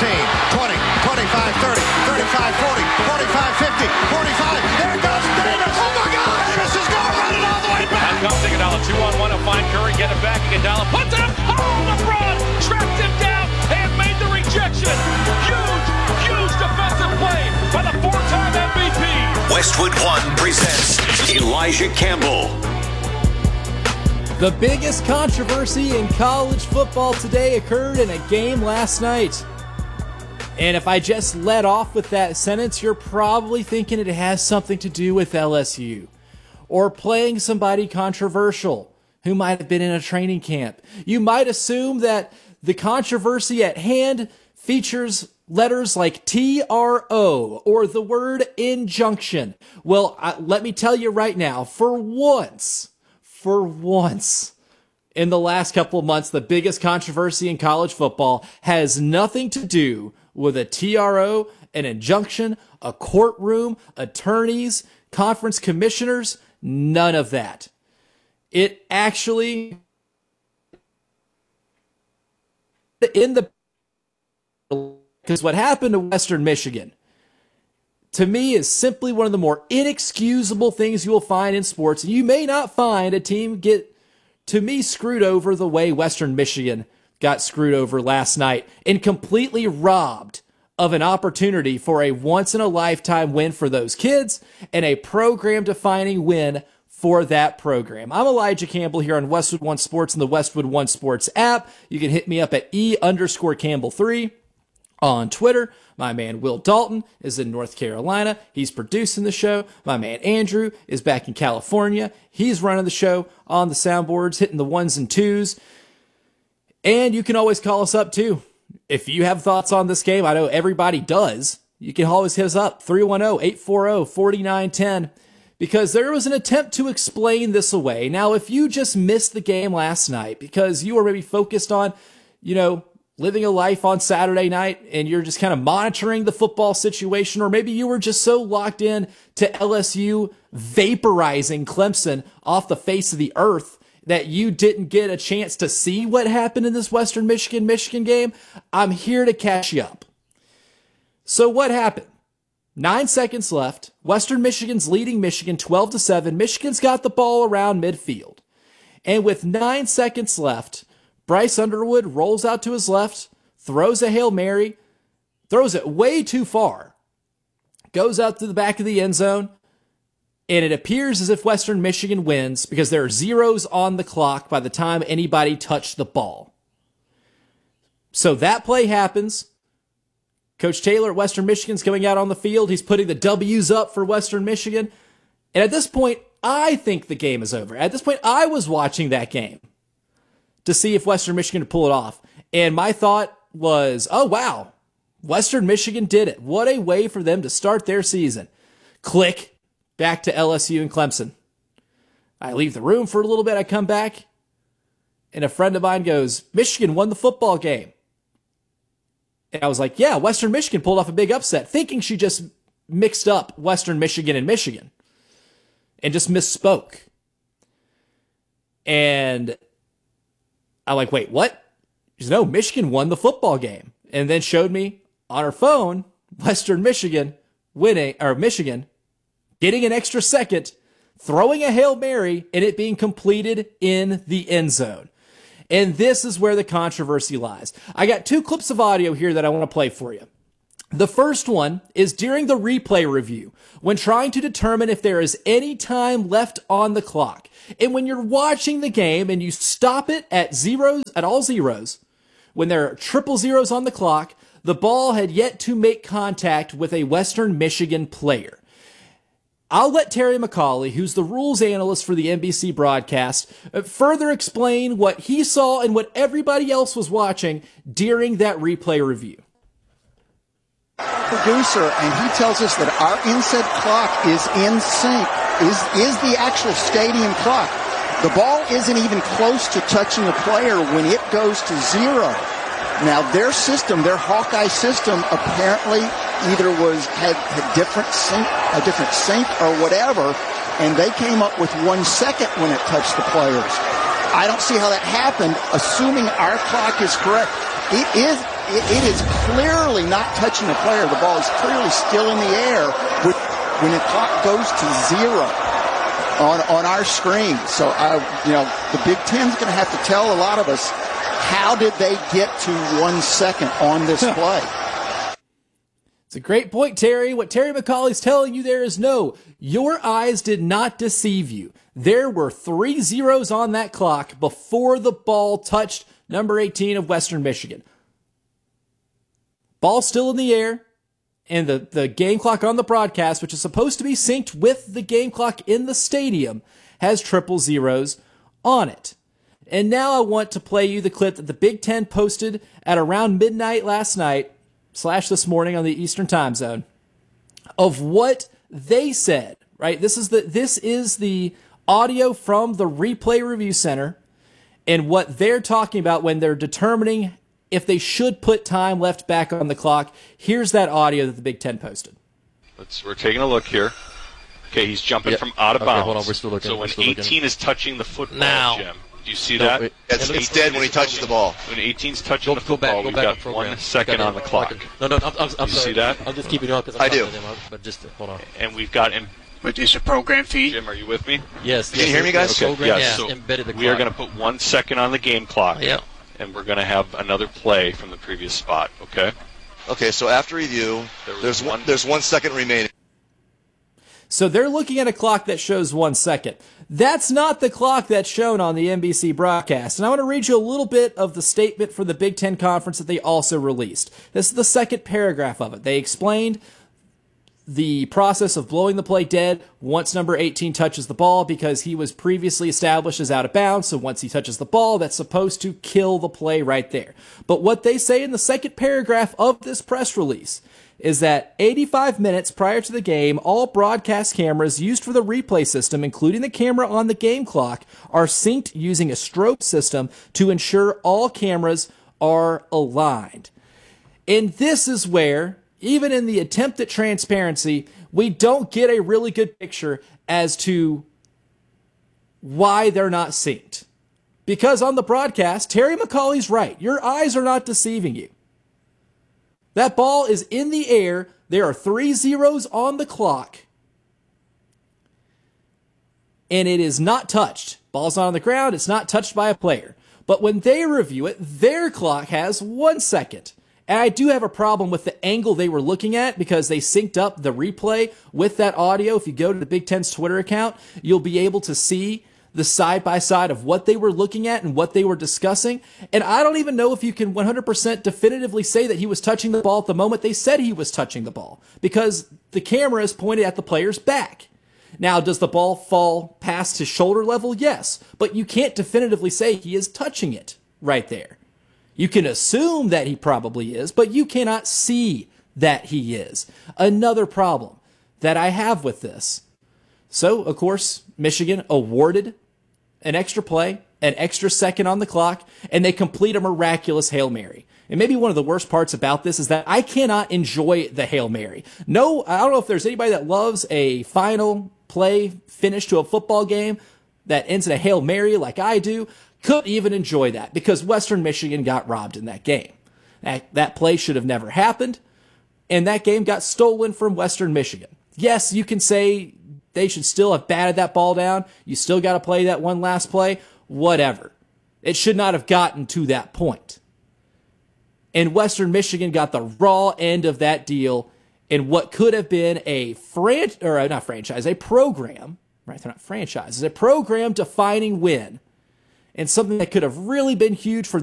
20, 25, 30, 35, 40, 45, 50, 45. There goes Davis. Oh, my God. Davis is going to run it all the way back. Out comes Iguodala. 2-on-1 to find Curry. Get it back. Iguodala puts it up. Oh, LeBron trapped him down and made the rejection. Huge defensive play by the four-time MVP. Westwood One presents Elijah Campbell. The biggest controversy in college football today occurred in a game last night. And if I just let off with that sentence, you're probably thinking it has something to do with LSU or playing somebody controversial who might have been in a training camp. You might assume that the controversy at hand features letters like TRO or the word injunction. Well, let me tell you right now, for once in the last couple of months, the biggest controversy in college football has nothing to do with a TRO, an injunction, a courtroom, attorneys, conference commissioners, none of that. It actually, because what happened to Western Michigan, to me, is simply one of the more inexcusable things you will find in sports. And you may not find a team get, to me, screwed over the way Western Michigan got screwed over last night and completely robbed of an opportunity for a once-in-a-lifetime win for those kids and a program-defining win for that program. I'm Elijah Campbell here on Westwood One Sports and the Westwood One Sports app. You can hit me up at E_Campbell3 on Twitter. My man Will Dalton is in North Carolina. He's producing the show. My man Andrew is back in California. He's running the show on the soundboards, hitting the ones and twos. And you can always call us up too. If you have thoughts on this game, I know everybody does. You can always hit us up, 310-840-4910, because there was an attempt to explain this away. Now, if you just missed the game last night because you were maybe focused on, living a life on Saturday night and you're just kind of monitoring the football situation, or maybe you were just so locked in to LSU vaporizing Clemson off the face of the earth that you didn't get a chance to see what happened in this Western Michigan game, I'm here to catch you up. So what happened? 9 seconds left. Western Michigan's leading Michigan 12-7. Michigan's got the ball around midfield. And with 9 seconds left, Bryce Underwood rolls out to his left, throws a Hail Mary, throws it way too far, goes out to the back of the end zone, and it appears as if Western Michigan wins because there are zeros on the clock by the time anybody touched the ball. So that play happens. Coach Taylor at Western Michigan's coming out on the field. He's putting the W's up for Western Michigan. And at this point, I think the game is over. At this point, I was watching that game to see if Western Michigan could pull it off. And my thought was, oh, wow, Western Michigan did it. What a way for them to start their season. Click, back to LSU and Clemson. I leave the room for a little bit. I come back, and a friend of mine goes, Michigan won the football game. And I was like, yeah, Western Michigan pulled off a big upset, thinking she just mixed up Western Michigan and Michigan and just misspoke. And I'm like, wait, what? She said, no, Michigan won the football game. And then showed me on her phone, Western Michigan winning, or Michigan getting an extra second, throwing a Hail Mary, and it being completed in the end zone. And this is where the controversy lies. I got 2 clips of audio here that I want to play for you. The first one is during the replay review, when trying to determine if there is any time left on the clock. And when you're watching the game and you stop it at all zeros, when there are triple zeros on the clock, the ball had yet to make contact with a Western Michigan player. I'll let Terry McCauley, who's the rules analyst for the NBC broadcast, further explain what he saw and what everybody else was watching during that replay review. Producer, and he tells us that our inset clock is in sync, is the actual stadium clock. The ball isn't even close to touching a player when it goes to zero. Now, their system, their Hawkeye system, apparently either had a different sync or whatever, and they came up with 1 second when it touched the players. I don't see how that happened, assuming our clock is correct. It is it is clearly not touching the player. The ball is clearly still in the air when the clock goes to 0 on our screen. So, the Big Ten's going to have to tell a lot of us, how did they get to 1 second on this play? It's a great point, Terry. What Terry McCauley's telling you there is no, your eyes did not deceive you. There were 3 zeros on that clock before the ball touched number 18 of Western Michigan. Ball still in the air, and the game clock on the broadcast, which is supposed to be synced with the game clock in the stadium, has 000 on it. And now I want to play you the clip that the Big Ten posted at around midnight last night, / this morning on the Eastern Time Zone, of what they said, right? This is the audio from the Replay Review Center and what they're talking about when they're determining if they should put time left back on the clock. Here's that audio that the Big Ten posted. We're taking a look here. Okay, he's jumping from out of bounds. Hold on, we're still looking. So when 18 is touching the football, now, Jim, do you see that? It's dead when he touches the ball. When 18's touching the football, we've got 1 second on the clock. No, I'm you see that? I'm just keeping you on because I do. But just hold on. And we've got But is a program feed? Jim, are you with me? Yes. Can you hear me, guys? Okay. Yes. So embedded the clock. We are going to put 1 second on the game clock. Yeah. And we're going to have another play from the previous spot. Okay. Okay. So after review, there's 1 second remaining. So they're looking at a clock that shows 1 second. That's not the clock that's shown on the NBC broadcast. And I want to read you a little bit of the statement for the Big Ten Conference that they also released. This is the second paragraph of it. They explained the process of blowing the play dead once number 18 touches the ball because he was previously established as out of bounds. So once he touches the ball, that's supposed to kill the play right there. But what they say in the second paragraph of this press release is that 85 minutes prior to the game, all broadcast cameras used for the replay system, including the camera on the game clock, are synced using a strobe system to ensure all cameras are aligned. And this is where, even in the attempt at transparency, we don't get a really good picture as to why they're not synced. Because on the broadcast, Terry McCauley's right. Your eyes are not deceiving you. That ball is in the air. There are 3 zeros on the clock. And it is not touched. Ball's not on the ground. It's not touched by a player. But when they review it, their clock has 1 second. And I do have a problem with the angle they were looking at because they synced up the replay with that audio. If you go to the Big Ten's Twitter account, you'll be able to see the side-by-side of what they were looking at and what they were discussing. And I don't even know if you can 100% definitively say that he was touching the ball at the moment they said he was touching the ball because the camera is pointed at the player's back. Now, does the ball fall past his shoulder level? Yes. But you can't definitively say he is touching it right there. You can assume that he probably is, but you cannot see that he is. Another problem that I have with this. So, of course, Michigan awarded an extra play, an extra second on the clock, and they complete a miraculous Hail Mary. And maybe one of the worst parts about this is that I cannot enjoy the Hail Mary. No, I don't know if there's anybody that loves a final play finish to a football game that ends in a Hail Mary like I do. Couldn't even enjoy that because Western Michigan got robbed in that game. That play should have never happened, and that game got stolen from Western Michigan. Yes, you can say they should still have batted that ball down. You still got to play that one last play. Whatever. It should not have gotten to that point. And Western Michigan got the raw end of that deal in what could have been a program, right? They're not franchises, a program defining win. And something that could have really been huge for